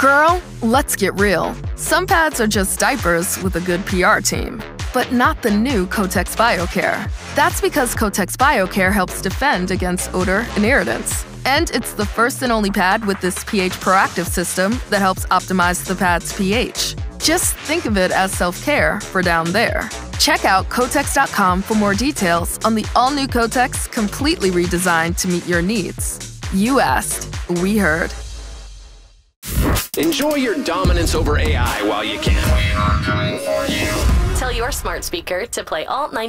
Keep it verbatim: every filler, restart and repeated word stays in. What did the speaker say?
Girl, let's get real. Some pads are just diapers with a good P R team, but not the new Kotex BioCare. That's because Kotex BioCare helps defend against odor and irritants. And it's the first and only pad with this pH proactive system that helps optimize the pad's pH. Just think of it as self-care for down there. Check out Kotex dot com for more details on the all-new Kotex, completely redesigned to meet your needs. You asked, we heard. Enjoy your dominance over A I while you can. Tell your smart speaker to play Alt ninety.